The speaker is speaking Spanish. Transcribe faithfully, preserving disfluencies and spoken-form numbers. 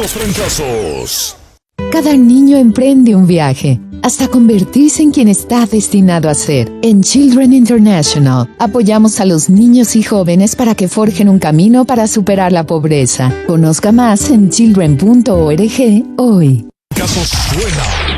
Los trancazos. Cada niño emprende un viaje, hasta convertirse en quien está destinado a ser. En Children International, apoyamos a los niños y jóvenes para que forjen un camino para superar la pobreza. Conozca más en children punto org hoy. Casos suena.